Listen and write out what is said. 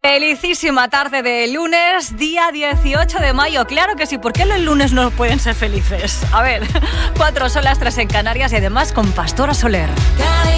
Felicísima tarde de lunes, día 18 de mayo. Claro que sí, ¿por qué los lunes no pueden ser felices? A ver, 4 son las 3 en Canarias y además con Pastora Soler.